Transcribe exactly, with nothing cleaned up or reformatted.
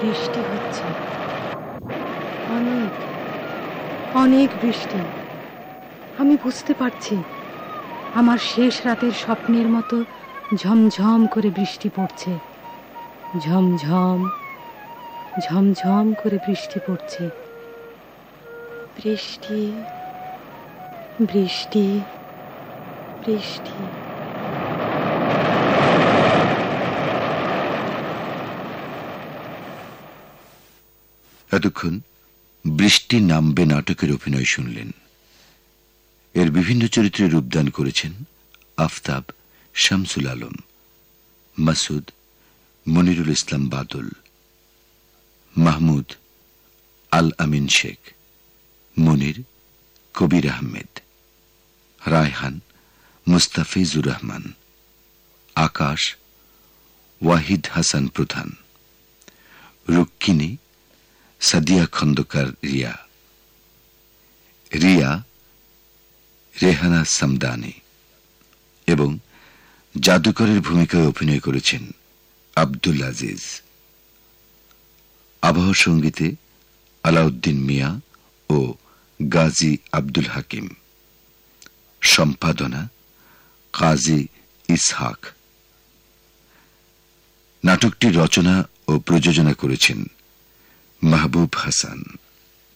বৃষ্টি হচ্ছে, অনেক অনেক বৃষ্টি। আমি বুঝতে পারছি আমার শেষ রাতের স্বপ্নের মতো ঝমঝম করে বৃষ্টি পড়ছে। ঝমঝম ঝমঝম করে বৃষ্টি পড়ছে। বৃষ্টি বৃষ্টি বৃষ্টি। এতক্ষণ বৃষ্টি নামবে নাটকের অভিনয় শুনলেন। এর বিভিন্ন চরিত্রে রূপদান করেছেন আফতাব, শামসুল আলম, মাসুদ, মনিরুল ইসলাম বাদল, মাহমুদ, আল আমিন শেখ, মনির, কবির আহমেদ, রায়হান, মুস্তাফিজুর রহমান, আকাশ, ওয়াহিদ হাসান প্রধান, রুক্মিণী, সাদিয়া খন্দকার রিয়া, রিয়া, রেহানা সামদানি এবং জাদুকরের ভূমিকায় অভিনয় করেছেন আব্দুল আজিজ। আবহ সঙ্গীতে আলাউদ্দিন মিয়া ও গাজী আব্দুল হাকিম। সম্পাদনা কাজী ইসহাক। নাটকটি রচনা ও প্রযোজনা করেছেন মাহবুব হাসান।